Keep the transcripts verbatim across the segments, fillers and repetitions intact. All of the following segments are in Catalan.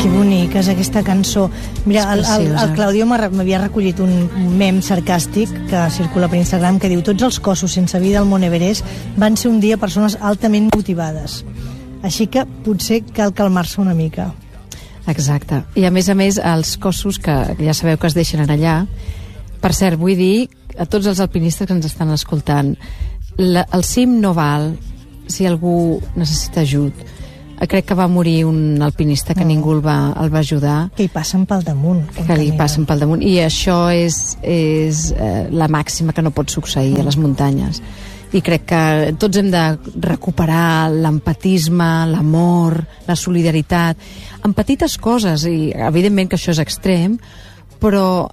Que bonica és aquesta cançó. Mira, el, el, el Claudio m'havia recollit un mem sarcàstic que circula per Instagram que diu: tots els cossos sense vida al Mont Everest van ser un dia persones altament motivades. Així que potser cal calmar-se una mica. Exacte. I a més a més, els cossos que ja sabeu que es deixen allà, per cert, vull dir a tots els alpinistes que ens estan escoltant, la, el cim no val si algú necessita ajut. Crec que va morir un alpinista que mm. ningú el va, el va ajudar. Que hi passen pel damunt. Que, que li passen pel damunt. I això és, és eh, la màxima que no pot succeir mm. a les muntanyes. I crec que tots hem de recuperar l'empatisme, l'amor, la solidaritat, en petites coses, i evidentment que això és extrem, però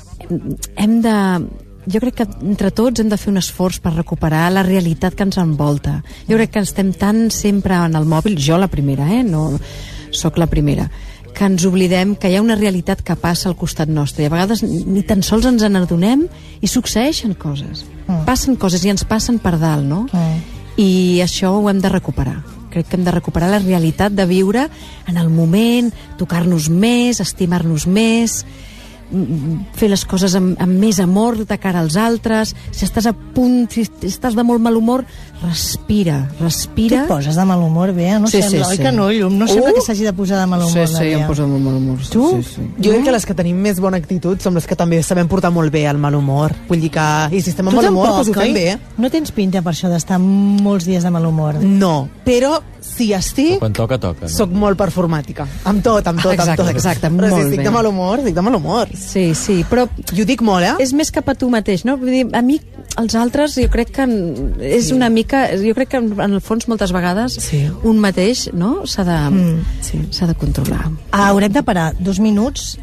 hem de... Jo crec que entre tots hem de fer un esforç per recuperar la realitat que ens envolta. Jo crec que estem tan sempre en el mòbil, jo la primera, eh? No sóc la primera, que ens oblidem que hi ha una realitat que passa al costat nostre i a vegades ni tan sols ens n'adonem i succeeixen coses. Mm. Passen coses i ens passen per dalt, no? Mm. I això ho hem de recuperar. Crec que hem de recuperar la realitat de viure en el moment, tocar-nos més, estimar-nos més, fer les coses amb, amb més amor de cara als altres. Si estàs a punt, si estàs de molt mal humor, respira, respira. Tu et poses de mal humor, Bea? No sí, sembla, sí, oi sí. que no, Llum? No sembla uh! que s'hagi de posar de mal humor. Sí, sí, jo em poso de mal humor. Tu? Sí, sí. Jo crec que les que tenim més bona actitud som les que també sabem portar molt bé el mal humor. Vull dir que, i si estem amb mal humor, doncs ho fem bé. No tens pinta per això d'estar molts dies de mal humor. No, però si estic... Però quan toca, toca. No? Soc molt performàtica. Amb tot, amb tot, exacte, amb tot. Exacte, però molt si estic bé. de mal humor, estic de mal humor. Sí, sí, però... Jo dic molt, eh? És més cap a tu mateix, no? Vull dir, a mi, els altres, jo crec que és sí. una mica... Jo crec que en el fons moltes vegades sí. un mateix, no? S'ha de, mm. sí. s'ha de controlar. Ah, haurem de parar dos minuts.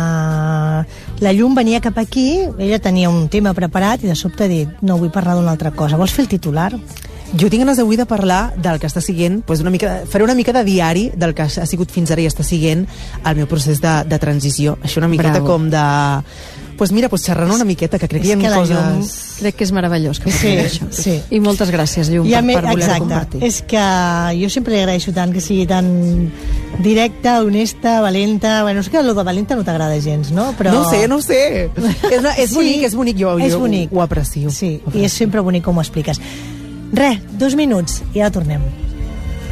Uh, la Llum venia cap aquí, ella tenia un tema preparat i de sobte ha dit, no, vull parlar d'una altra cosa. Vols fer el titular? Jo tinc ganes avui de parlar del que està siguent, doncs una mica, faré una mica de diari del que ha sigut fins ara i està siguent el meu procés de, de transició. Això una miqueta Bravo. com de... Pues mira, pues xerrant una miqueta, que crec que hi ha coses... Llum... Crec que és meravellós que sí, això. Sí. I moltes gràcies, Llum, per, me... per voler Exacte. compartir. És que jo sempre li agraeixo tant que sigui tan directa, honesta, valenta... Bueno, no sé que el de valenta no t'agrada gens, no? Però... No ho sé, no ho sé. és, una, és sí, bonic, és bonic, jo, és jo bonic. Ho, ho aprecio. Sí, ho i és sempre bonic com ho expliques. Res, dos minuts i ara tornem.